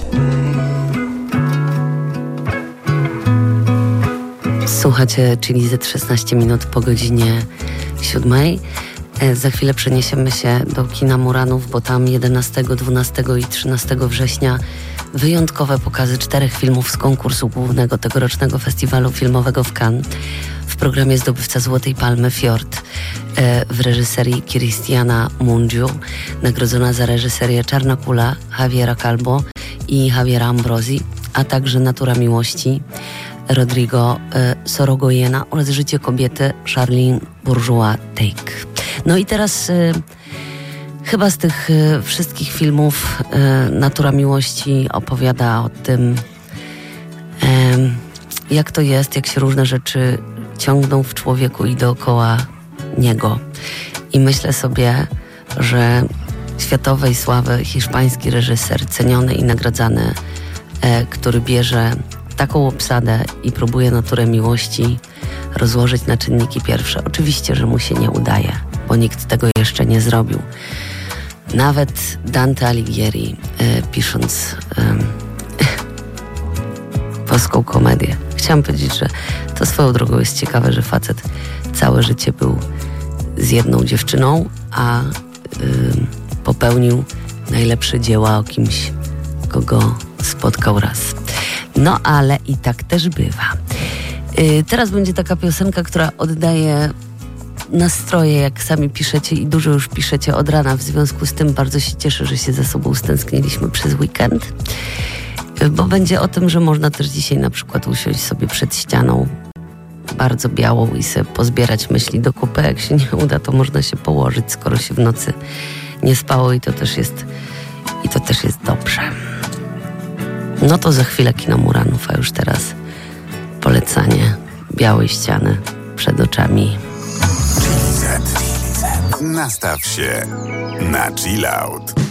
Słuchacie Chilizet 16 minut po godzinie 7. Za chwilę przeniesiemy się do kina Muranów, bo tam 11, 12 i 13 września wyjątkowe pokazy 4 filmów z konkursu głównego tegorocznego festiwalu filmowego w Cannes. W programie zdobywca Złotej Palmy Fjord w reżyserii Cristiana Mungiu, nagrodzona za reżyserię Czarna Kula Javiera Calvo i Javiera Ambrosi, a także Natura Miłości Rodrigo Sorogoyena oraz Życie kobiety Charlene Bourgeois-Teicke. No i teraz chyba z tych wszystkich filmów Natura Miłości opowiada o tym, jak to jest, jak się różne rzeczy ciągną w człowieku i dookoła niego. I myślę sobie, że światowej sławy hiszpański reżyser, ceniony i nagradzany, który bierze taką obsadę i próbuje naturę miłości rozłożyć na czynniki pierwsze. Oczywiście, że mu się nie udaje, bo nikt tego jeszcze nie zrobił. Nawet Dante Alighieri, pisząc boską komedię. Chciałam powiedzieć, że to swoją drogą jest ciekawe, że facet całe życie był z jedną dziewczyną, a popełnił najlepsze dzieła o kimś, kogo spotkał raz. No ale i tak też bywa. Teraz będzie taka piosenka, która oddaje nastroje, jak sami piszecie i dużo już piszecie od rana. W związku z tym bardzo się cieszę, że się ze sobą stęskniliśmy przez weekend, bo będzie o tym, że można też dzisiaj na przykład usiąść sobie przed ścianą bardzo białą i sobie pozbierać myśli do kupy. Jak się nie uda, to można się położyć, skoro się w nocy nie spało i to też jest dobrze. No to za chwilę kino Muranów, a już teraz polecanie białej ściany przed oczami. Chilizet. Nastaw się na chill out.